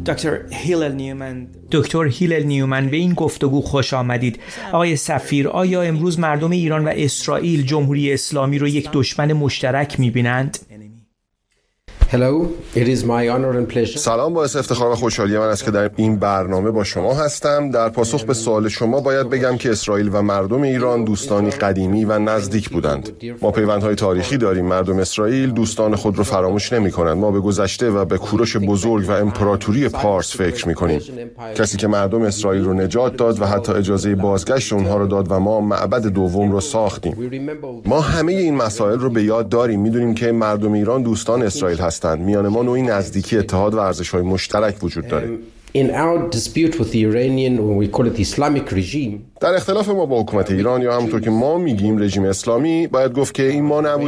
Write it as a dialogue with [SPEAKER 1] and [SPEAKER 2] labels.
[SPEAKER 1] دکتر هیلل نیومن به این گفتگو خوش آمدید. آقای سفیر، آیا امروز مردم ایران و اسرائیل جمهوری اسلامی رو یک دشمن مشترک می‌بینند؟
[SPEAKER 2] سلام، باعث افتخار و خوشحالی من است که در این برنامه با شما هستم. در پاسخ به سوال شما باید بگم که اسرائیل و مردم ایران دوستانی قدیمی و نزدیک بودند. ما پیوندهای تاریخی داریم. مردم اسرائیل دوستان خود رو فراموش نمی‌کنند. ما به گذشته و به کوروش بزرگ و امپراتوری پارس فکر می‌کنیم. کسی که مردم اسرائیل رو نجات داد و حتی اجازه بازگشت اونها رو داد و ما معبد دوم رو ساختیم. ما همه این مسائل رو به یاد داریم. می‌دونیم که مردم ایران دوستان اسرائیل هستند. میان ما نوعی نزدیکی، اتحاد و ارزش‌های مشترک وجود داره. در اختلاف ما با حکومت ایران یا همونطور که ما میگیم رژیم اسلامی، باید گفت که این ما نبود